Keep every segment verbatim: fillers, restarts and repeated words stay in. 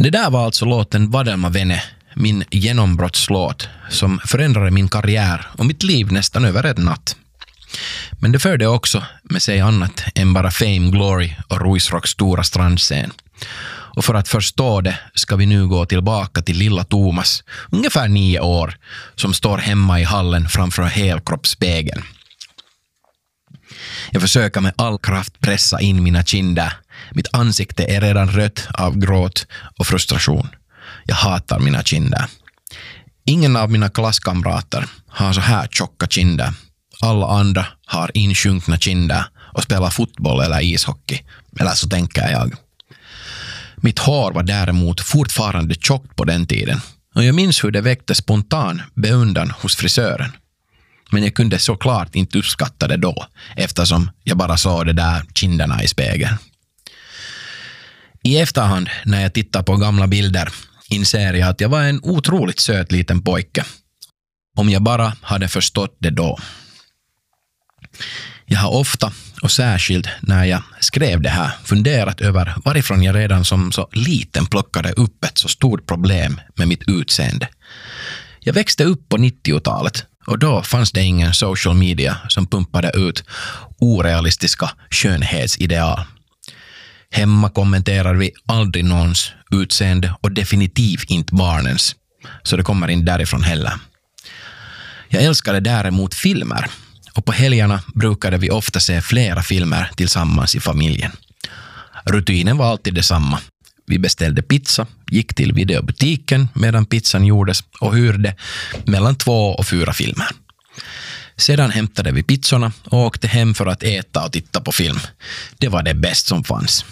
Det där var alltså låten Vadelma Vene, min genombrottslåt som förändrade min karriär och mitt liv nästan över en natt. Men det förde också med sig annat än bara fame, glory och Ruisrocks stora strandscen. Och för att förstå det ska vi nu gå tillbaka till lilla Thomas, ungefär nio år, som står hemma i hallen framför helkroppsspegeln. Jag försöker med all kraft pressa in mina kinder. Mitt ansikte är redan rött av gråt och frustration. Jag hatar mina kinder. Ingen av mina klasskamrater har så här tjocka kinder. Alla andra har insjunkna kinder och spelar fotboll eller ishockey. Eller så tänker jag. Mitt hår var däremot fortfarande tjockt på den tiden. Och jag minns hur det väckte spontan beundran hos frisören. Men jag kunde såklart inte uppskatta det då, eftersom jag bara såg det där kinderna i spegeln. I efterhand, när jag tittar på gamla bilder, inser jag att jag var en otroligt söt liten pojke. Om jag bara hade förstått det då. Jag har ofta, och särskilt när jag skrev det här, funderat över varifrån jag redan som så liten plockade upp ett så stort problem med mitt utseende. Jag växte upp på nittiotalet och då fanns det ingen social media som pumpade ut orealistiska skönhetsideal. Hemma kommenterar vi aldrig någons utseende och definitivt inte barnens, så det kommer inte därifrån heller. Jag älskade däremot filmer. Och på helgerna brukade vi ofta se flera filmer tillsammans i familjen. Rutinen var alltid detsamma. Vi beställde pizza, gick till videobutiken medan pizzan gjordes och hyrde mellan två och fyra filmer. Sedan hämtade vi pizzorna och åkte hem för att äta och titta på film. Det var det bäst som fanns.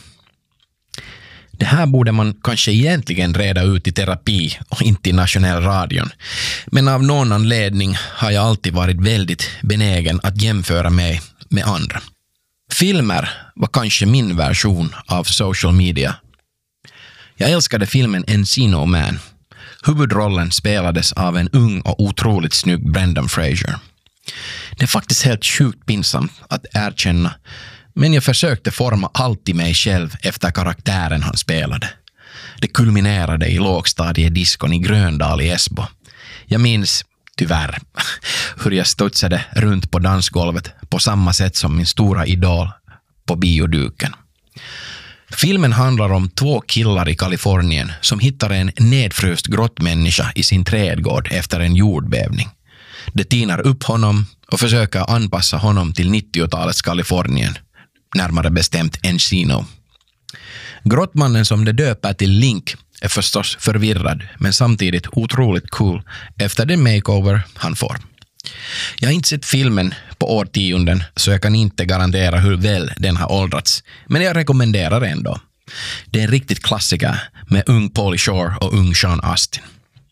Det här borde man kanske egentligen reda ut i terapi och inte i nationell radion. Men av någon anledning har jag alltid varit väldigt benägen att jämföra mig med andra. Filmer var kanske min version av social media. Jag älskade filmen Encino Man. Huvudrollen spelades av en ung och otroligt snygg Brendan Fraser. Det är faktiskt helt sjukt pinsamt att erkänna, men jag försökte forma allt i mig själv efter karaktären han spelade. Det kulminerade i lågstadiediskon i Gröndal i Esbo. Jag minns, tyvärr, hur jag studsade runt på dansgolvet på samma sätt som min stora idol på bioduken. Filmen handlar om två killar i Kalifornien som hittar en nedfryst grottmänniska i sin trädgård efter en jordbävning. De tinar upp honom och försöker anpassa honom till nittiotalets Kalifornien, närmare bestämt Encino. Grottmannen som de döper till Link är förstås förvirrad, men samtidigt otroligt cool efter den makeover han får. Jag har inte sett filmen på årtionden, så jag kan inte garantera hur väl den har åldrats, men jag rekommenderar ändå. Det är en riktigt klassiker med ung Pauly Shore och ung Sean Astin.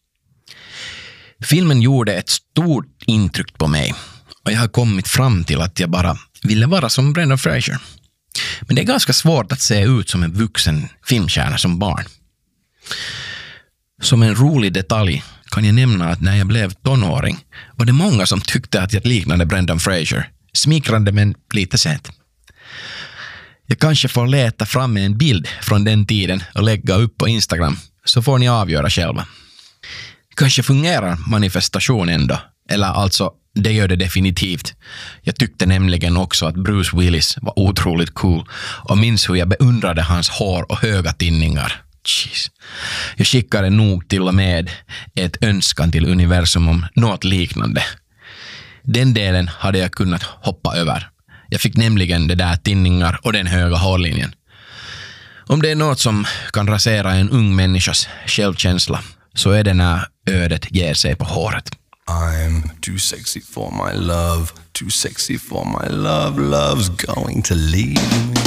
Filmen gjorde ett stort intryck på mig och jag har kommit fram till att jag bara ville vara som Brendan Fraser. Men det är ganska svårt att se ut som en vuxen filmstjärna som barn. Som en rolig detalj kan jag nämna att när jag blev tonåring var det många som tyckte att jag liknade Brendan Fraser. Smikrande men lite sent. Jag kanske får leta fram en bild från den tiden och lägga upp på Instagram, så får ni avgöra själva. Kanske fungerar manifestation ändå, eller alltså det gör det definitivt. Jag tyckte nämligen också att Bruce Willis var otroligt cool och minns hur jag beundrade hans hår och höga tinningar. Jeez. Jag skickade nog till och med ett önskan till universum om något liknande. Den delen hade jag kunnat hoppa över. Jag fick nämligen det där tinningar och den höga hårlinjen. Om det är något som kan rasera en ung människas självkänsla, så är det när ödet ger sig på håret. I'm too sexy for my love, too sexy for my love, love's going to leave me.